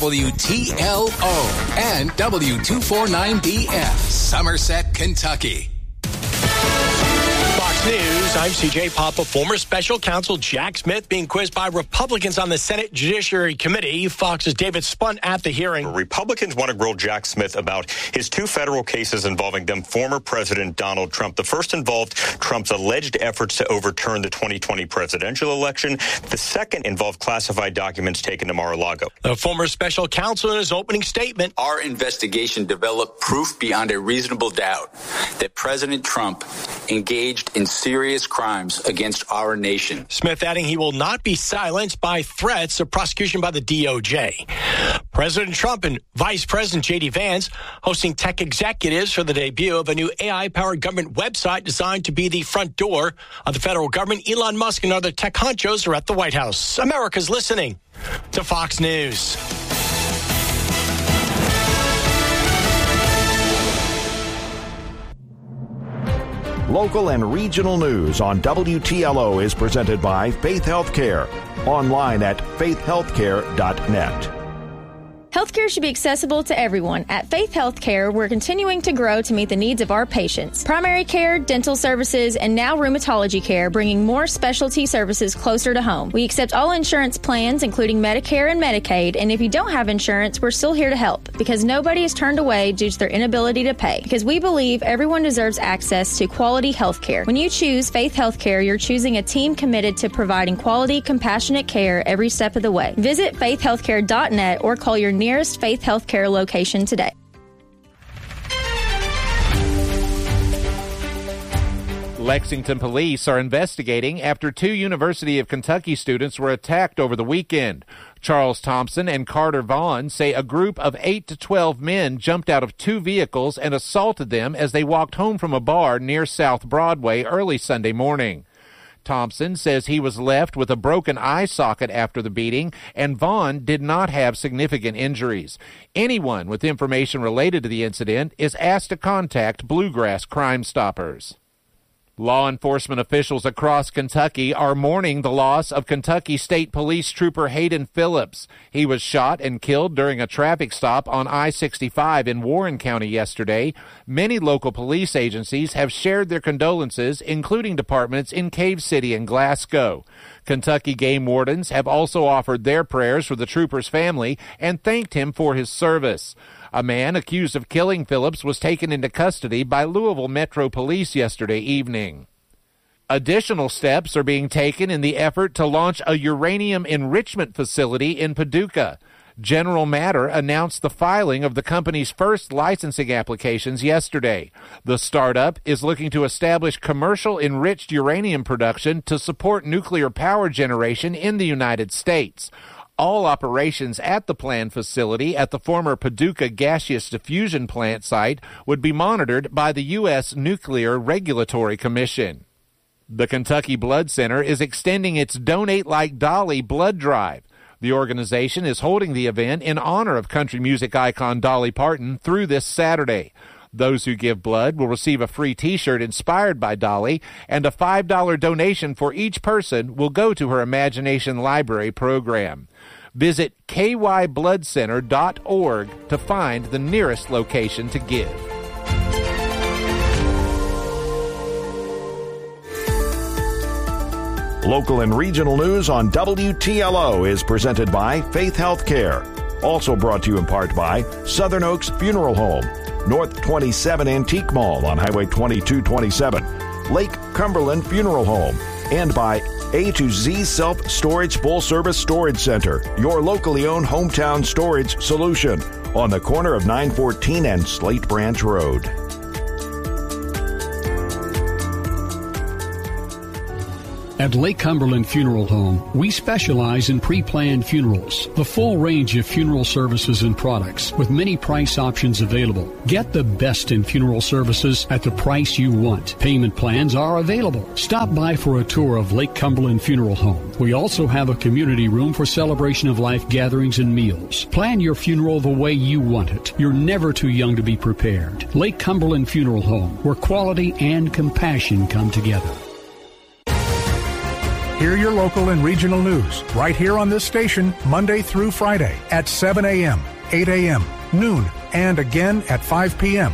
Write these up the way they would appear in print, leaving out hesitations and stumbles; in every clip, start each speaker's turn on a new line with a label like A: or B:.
A: WTLO and W249BF, Somerset, Kentucky.
B: Fox News, I'm CJ Papa. Former special counsel Jack Smith being quizzed by Republicans on the Senate Judiciary Committee. Fox's David Spunt at the hearing.
C: Republicans want to grill Jack Smith about his two federal cases involving then former President Donald Trump. The first involved Trump's alleged efforts to overturn the 2020 presidential election. The second involved classified documents taken to Mar-a-Lago.
B: The former special counsel in his opening statement.
D: Our investigation developed proof beyond a reasonable doubt that President Trump engaged in serious crimes against our nation.
B: Smith adding he will not be silenced by threats of prosecution by the DOJ. President Trump and Vice President J.D. Vance hosting tech executives for the debut of a new AI-powered government website designed to be the front door of the federal government. Elon Musk and other tech honchos are at the White House. America's listening to Fox News.
E: Local and regional news on WTLO is presented by Faith Healthcare. Online at faithhealthcare.net.
F: Healthcare should be accessible to everyone. At Faith Healthcare, we're continuing to grow to meet the needs of our patients. Primary care, dental services, and now rheumatology care, bringing more specialty services closer to home. We accept all insurance plans, including Medicare and Medicaid, and if you don't have insurance, we're still here to help, because nobody is turned away due to their inability to pay, because we believe everyone deserves access to quality healthcare. When you choose Faith Healthcare, you're choosing a team committed to providing quality, compassionate care every step of the way. Visit faithhealthcare.net or call your nearest Faith Healthcare location today.
G: Lexington police are investigating after two University of Kentucky students were attacked over the weekend. Charles Thompson and Carter Vaughn say a group of 8 to 12 men jumped out of two vehicles and assaulted them as they walked home from a bar near South Broadway early Sunday morning. Thompson says he was left with a broken eye socket after the beating, and Vaughn did not have significant injuries. Anyone with information related to the incident is asked to contact Bluegrass Crime Stoppers. Law enforcement officials across Kentucky are mourning the loss of Kentucky State Police Trooper Hayden Phillips. He was shot and killed during a traffic stop on I-65 in Warren County yesterday. Many local police agencies have shared their condolences, including departments in Cave City and Glasgow. Kentucky game wardens have also offered their prayers for the trooper's family and thanked him for his service. A man accused of killing Phillips was taken into custody by Louisville Metro Police yesterday evening. Additional steps are being taken in the effort to launch a uranium enrichment facility in Paducah. General Matter announced the filing of the company's first licensing applications yesterday. The startup is looking to establish commercial enriched uranium production to support nuclear power generation in the United States. All operations at the planned facility at the former Paducah Gaseous Diffusion Plant site would be monitored by the U.S. Nuclear Regulatory Commission. The Kentucky Blood Center is extending its Donate Like Dolly blood drive. The organization is holding the event in honor of country music icon Dolly Parton through this Saturday. Those who give blood will receive a free T-shirt inspired by Dolly, and a $5 donation for each person will go to her Imagination Library program. Visit kybloodcenter.org to find the nearest location to give.
E: Local and regional news on WTLO is presented by Faith Healthcare. Also brought to you in part by Southern Oaks Funeral Home, North 27 Antique Mall on Highway 2227, Lake Cumberland Funeral Home, and by A to Z Self-Storage Full-Service Storage Center, your locally owned hometown storage solution on the corner of 914 and Slate Branch Road.
H: At Lake Cumberland Funeral Home, we specialize in pre-planned funerals, a full range of funeral services and products with many price options available. Get the best in funeral services at the price you want. Payment plans are available. Stop by for a tour of Lake Cumberland Funeral Home. We also have a community room for celebration of life gatherings and meals. Plan your funeral the way you want it. You're never too young to be prepared. Lake Cumberland Funeral Home, where quality and compassion come together.
I: Hear your local and regional news right here on this station Monday through Friday at 7 a.m., 8 a.m., noon, and again at 5 p.m.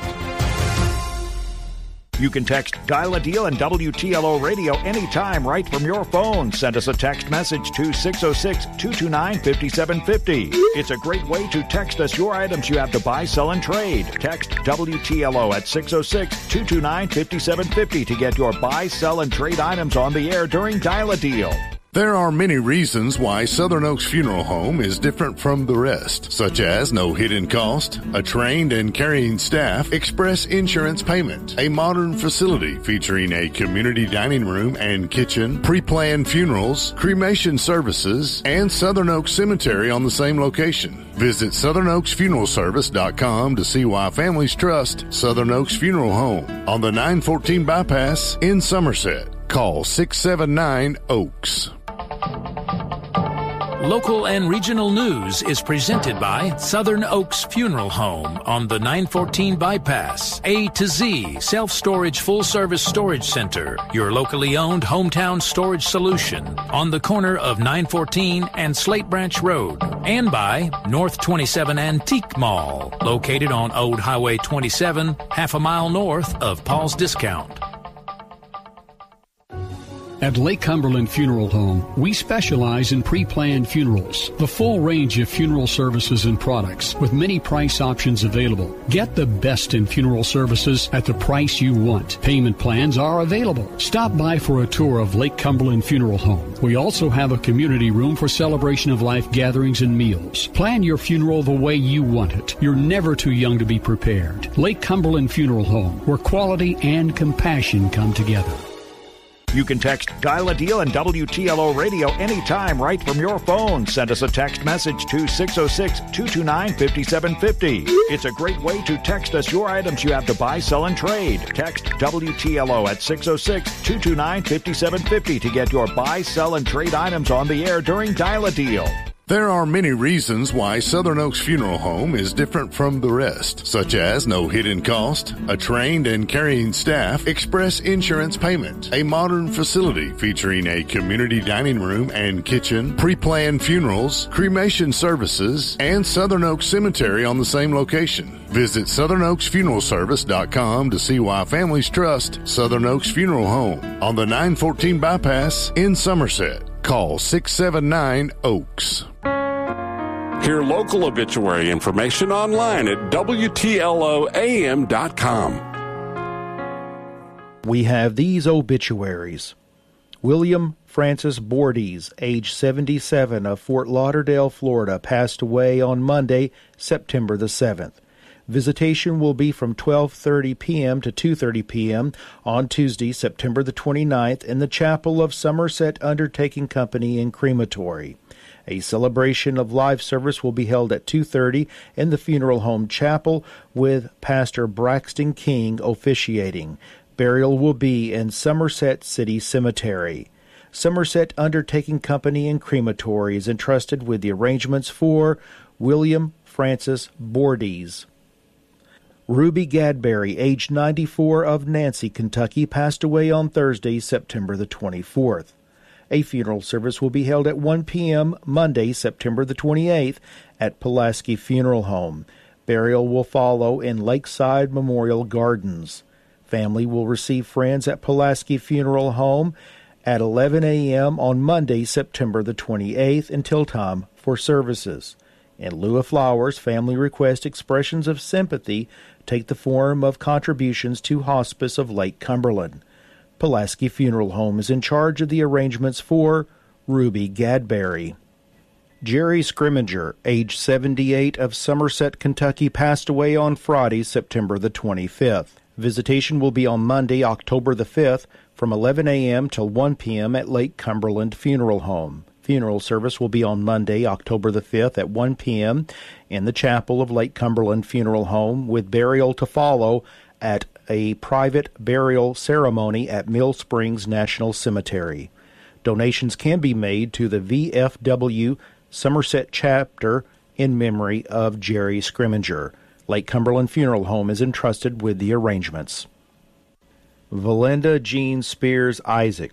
E: You can text Dial a Deal and WTLO Radio anytime right from your phone. Send us a text message to 606-229-5750. It's a great way to text us your items you have to buy, sell, and trade. Text WTLO at 606-229-5750 to get your buy, sell, and trade items on the air during Dial a Deal.
J: There are many reasons why Southern Oaks Funeral Home is different from the rest, such as no hidden cost, a trained and caring staff, express insurance payment, a modern facility featuring a community dining room and kitchen, pre-planned funerals, cremation services, and Southern Oaks Cemetery on the same location. Visit SouthernOaksFuneralService.com to see why families trust Southern Oaks Funeral Home on the 914 bypass in Somerset. Call 679-OAKS.
K: Local and regional news is presented by Southern Oaks Funeral Home on the 914 bypass. A to Z Self-Storage Full-Service Storage Center, your locally owned hometown storage solution on the corner of 914 and Slate Branch Road. And by North 27 Antique Mall, located on Old Highway 27, half a mile north of Paul's Discount.
H: At Lake Cumberland Funeral Home, we specialize in pre-planned funerals, the full range of funeral services and products with many price options available. Get the best in funeral services at the price you want. Payment plans are available. Stop by for a tour of Lake Cumberland Funeral Home. We also have a community room for celebration of life gatherings and meals. Plan your funeral the way you want it. You're never too young to be prepared. Lake Cumberland Funeral Home, where quality and compassion come together.
E: You can text Dial a Deal and WTLO Radio anytime right from your phone. Send us a text message to 606-229-5750. It's a great way to text us your items you have to buy, sell, and trade. Text WTLO at 606-229-5750 to get your buy, sell, and trade items on the air during Dial a Deal.
J: There are many reasons why Southern Oaks Funeral Home is different from the rest, such as no hidden cost, a trained and caring staff, express insurance payment, a modern facility featuring a community dining room and kitchen, pre-planned funerals, cremation services, and Southern Oaks Cemetery on the same location. Visit SouthernOaksFuneralService.com to see why families trust Southern Oaks Funeral Home on the 914 bypass in Somerset. Call 679-OAKS.
L: Hear local obituary information online at WTLOAM.com.
M: We have these obituaries. William Francis Bordes, age 77, of Fort Lauderdale, Florida, passed away on Monday, September the 7th. Visitation will be from 12:30 p.m. to 2:30 p.m. on Tuesday, September the 29th, in the chapel of Somerset Undertaking Company in Crematory. A celebration of live service will be held at 2:30 in the funeral home chapel, with Pastor Braxton King officiating. Burial will be in Somerset City Cemetery. Somerset Undertaking Company in Crematory is entrusted with the arrangements for William Francis Bordes. Ruby Gadberry, age 94, of Nancy, Kentucky, passed away on Thursday, September the 24th. A funeral service will be held at 1 p.m. Monday, September the 28th, at Pulaski Funeral Home. Burial will follow in Lakeside Memorial Gardens. Family will receive friends at Pulaski Funeral Home at 11 a.m. on Monday, September the 28th, until time for services. In lieu of flowers, family request expressions of sympathy take the form of contributions to Hospice of Lake Cumberland. Pulaski Funeral Home is in charge of the arrangements for Ruby Gadberry. Jerry Scrimminger, age 78, of Somerset, Kentucky, passed away on Friday, September the 25th. Visitation will be on Monday, October the 5th, from 11 a.m. till 1 p.m. at Lake Cumberland Funeral Home. Funeral service will be on Monday, October the 5th at 1 p.m. in the chapel of Lake Cumberland Funeral Home, with burial to follow at a private burial ceremony at Mill Springs National Cemetery. Donations can be made to the VFW Somerset chapter in memory of Jerry Scrimminger. Lake Cumberland Funeral Home is entrusted with the arrangements. Valinda Jean Spears Isaacs,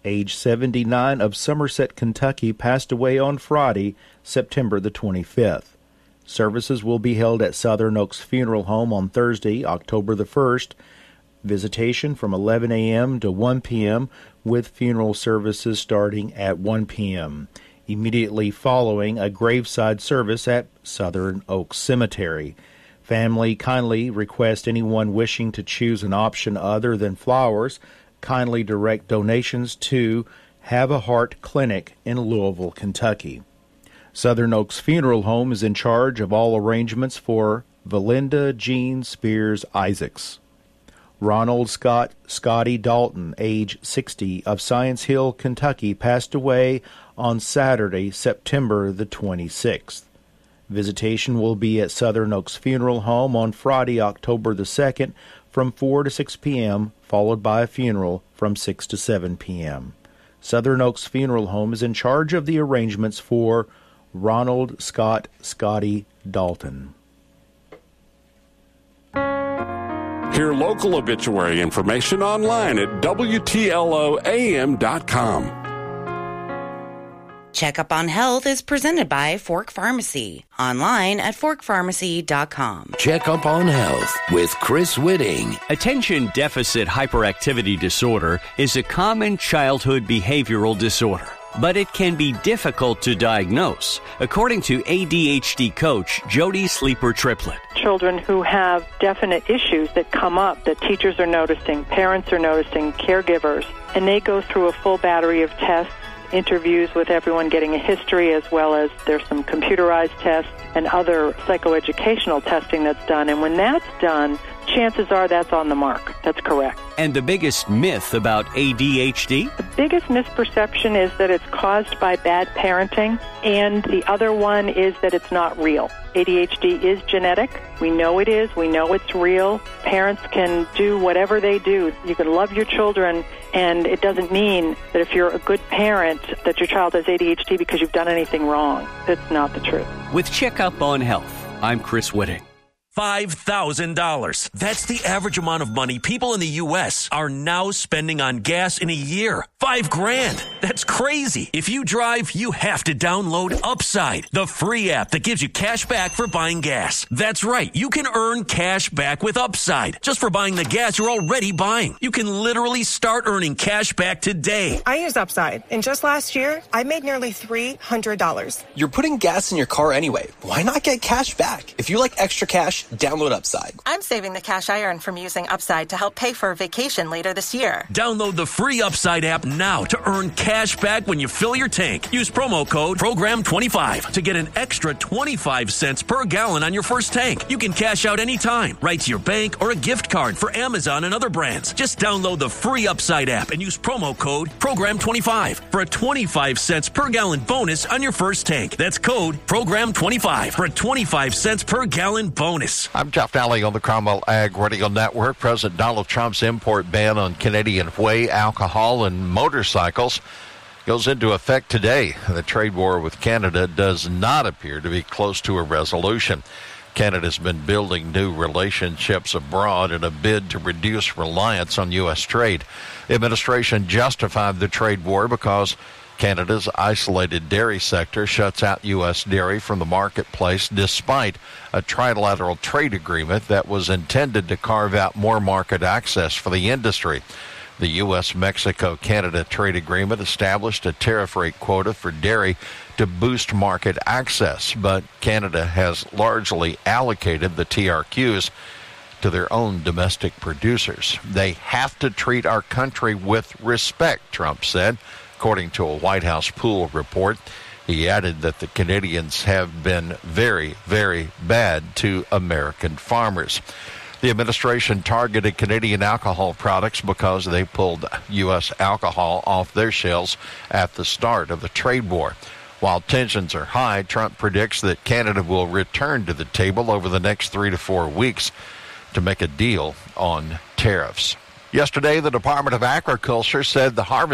M: age 79, of Somerset, Kentucky, passed away on Friday, September the 25th. Services will be held at Southern Oaks Funeral Home on Thursday, October the 1st. Visitation from 11 a.m. to 1 p.m. with funeral services starting at 1 p.m. Immediately following a graveside service at Southern Oaks Cemetery. Family kindly request anyone wishing to choose an option other than flowers kindly direct donations to Have a Heart Clinic in Louisville, Kentucky. Southern Oaks Funeral Home is in charge of all arrangements for Valinda Jean Spears Isaacs. Ronald Scotty Dalton, age 60, of Science Hill, Kentucky, passed away on Saturday, September the 26th. Visitation will be at Southern Oaks Funeral Home on Friday, October the 2nd, from 4 to 6 p.m., followed by a funeral from 6 to 7 p.m. Southern Oaks Funeral Home is in charge of the arrangements for Ronald Scotty Dalton.
L: Hear local obituary information online at WTLOAM.com.
N: Checkup on Health is presented by Fork Pharmacy. Online at forkpharmacy.com.
O: Checkup on Health with Chris Whitting.
P: Attention deficit hyperactivity disorder is a common childhood behavioral disorder, but it can be difficult to diagnose, according to ADHD coach Jody Sleeper Triplett.
Q: Children who have definite issues that come up that teachers are noticing, parents are noticing, caregivers, and they go through a full battery of tests, interviews with everyone, getting a history, as well as there's some computerized tests and other psychoeducational testing that's done. And when that's done, chances are that's on the mark. That's correct.
P: And the biggest myth about ADHD?
Q: The biggest misperception is that it's caused by bad parenting, and the other one is that it's not real. ADHD is genetic. We know it is. We know it's real. Parents can do whatever they do. You can love your children, and it doesn't mean that if you're a good parent that your child has ADHD because you've done anything wrong. That's not the truth.
P: With Checkup on Health, I'm Chris Whitting.
R: $5,000. That's the average amount of money people in the U.S. are now spending on gas in a year. $5,000. That's crazy. If you drive, you have to download Upside, the free app that gives you cash back for buying gas. That's right. You can earn cash back with Upside just for buying the gas you're already buying. You can literally start earning cash back today.
S: I use Upside, and just last year, I made nearly $300.
T: You're putting gas in your car anyway. Why not get cash back? If you like extra cash, download Upside.
S: I'm saving the cash I earn from using Upside to help pay for a vacation later this year.
R: Download the free Upside app now to earn cash back when you fill your tank. Use promo code PROGRAM25 to get an extra 25 cents per gallon on your first tank. You can cash out anytime, right to your bank or a gift card for Amazon and other brands. Just download the free Upside app and use promo code PROGRAM25 for a 25 cents per gallon bonus on your first tank. That's code PROGRAM25 for a 25 cents per gallon bonus.
U: I'm Jeff Daly on the Cromwell Ag Radio Network. President Donald Trump's import ban on Canadian whey, alcohol, and motorcycles goes into effect today. The trade war with Canada does not appear to be close to a resolution. Canada's been building new relationships abroad in a bid to reduce reliance on U.S. trade. The administration justified the trade war because Canada's isolated dairy sector shuts out U.S. dairy from the marketplace despite a trilateral trade agreement that was intended to carve out more market access for the industry. The U.S.-Mexico-Canada trade agreement established a tariff rate quota for dairy to boost market access, but Canada has largely allocated the TRQs to their own domestic producers. They have to treat our country with respect, Trump said, according to a White House pool report. He added that the Canadians have been very, very bad to American farmers. The administration targeted Canadian alcohol products because they pulled U.S. alcohol off their shelves at the start of the trade war. While tensions are high, Trump predicts that Canada will return to the table over the next 3 to 4 weeks to make a deal on tariffs. Yesterday, the Department of Agriculture said the harvest